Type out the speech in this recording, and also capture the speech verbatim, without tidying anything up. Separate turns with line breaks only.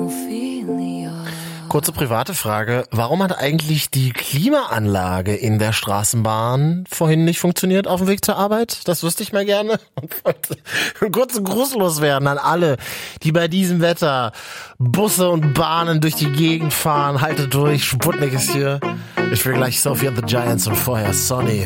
Kurze private Frage. Warum hat eigentlich die Klimaanlage in der Straßenbahn vorhin nicht funktioniert auf dem Weg zur Arbeit? Das wüsste ich mal gerne. Und wollte kurz grußlos werden an alle, die bei diesem Wetter Busse und Bahnen durch die Gegend fahren. Haltet durch, Sputnik ist hier. Ich will gleich Sophie and the Giants und vorher Sonny.